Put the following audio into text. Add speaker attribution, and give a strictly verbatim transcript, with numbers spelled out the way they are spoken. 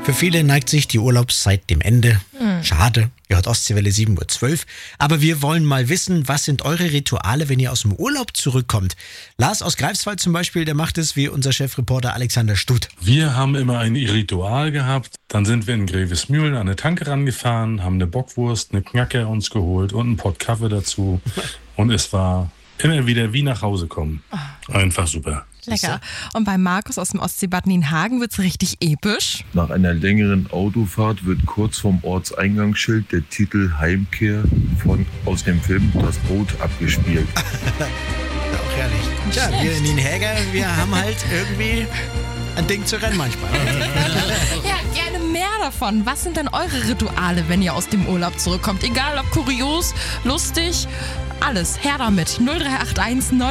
Speaker 1: Für viele neigt sich die Urlaubszeit dem Ende.
Speaker 2: Hm.
Speaker 1: Schade, ihr hört Ostseewelle sieben Uhr zwölf. Aber wir wollen mal wissen, was sind eure Rituale, wenn ihr aus dem Urlaub zurückkommt? Lars aus Greifswald zum Beispiel, der macht es wie unser Chefreporter Alexander Stuth.
Speaker 3: Wir haben immer ein Ritual gehabt. Dann sind wir in Grevesmühlen an eine Tanke rangefahren, haben eine Bockwurst, eine Knacke uns geholt und einen Pott Kaffee dazu. Und es war immer wieder wie nach Hause kommen. Einfach super.
Speaker 2: Lecker. Und bei Markus aus dem Ostseebad Nienhagen wird es richtig episch.
Speaker 4: Nach einer längeren Autofahrt wird kurz vorm Ortseingangsschild der Titel Heimkehr von, aus dem Film Das Boot abgespielt.
Speaker 1: Auch herrlich. Tja, wir in Nienhäger, wir haben halt irgendwie ein Ding zu rennen manchmal.
Speaker 2: Ja, gerne mehr davon. Was sind denn eure Rituale, wenn ihr aus dem Urlaub zurückkommt? Egal ob kurios, lustig, alles. Her damit. null drei acht eins neun